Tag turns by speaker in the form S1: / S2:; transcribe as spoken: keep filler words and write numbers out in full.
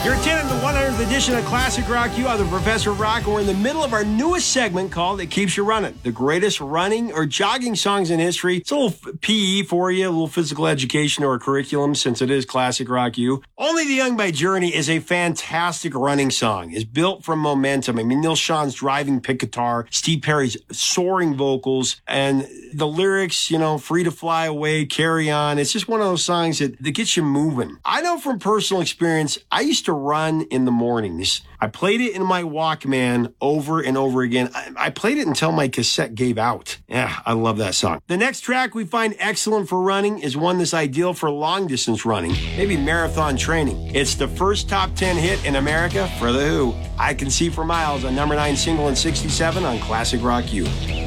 S1: You're attending the one hundredth edition of Classic Rock U. I'm the Professor of Rock, and we're in the middle of our newest segment called It Keeps You Running. The greatest running or jogging songs in history. It's a little P E for you, a little physical education or curriculum since it is Classic Rock U. Only the Young by Journey is a fantastic running song. It's built from momentum. I mean, Neil Sean's driving pick guitar, Steve Perry's soaring vocals, and the lyrics, you know, free to fly away, carry on. It's just one of those songs that, that gets you moving. I know from personal experience, I used to run in the mornings. I played it in my Walkman over and over again. I, I played it until my cassette gave out. Yeah, I love that song. The next track we find excellent for running is one that's ideal for long distance running, maybe marathon training. It's the first top ten hit in America for The Who. I Can See for Miles, a number nine single in sixty-seven on Classic Rock U.